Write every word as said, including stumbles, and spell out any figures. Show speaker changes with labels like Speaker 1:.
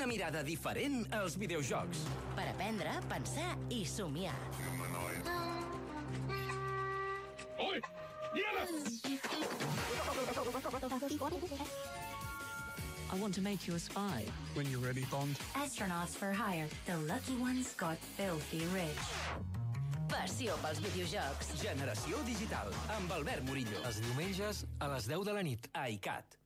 Speaker 1: Una mirada diferent als videojocs.
Speaker 2: Per aprendre, pensar i somiar.
Speaker 3: Oi!
Speaker 4: I want to make you a spy.
Speaker 3: When you're ready, Bond.
Speaker 5: Astronauts for hire. The lucky ones got filthy rich.
Speaker 2: Passió pels videojocs.
Speaker 1: Generació digital, amb Albert Murillo.
Speaker 6: Els diumenges a les deu de la nit.
Speaker 1: A ICAT.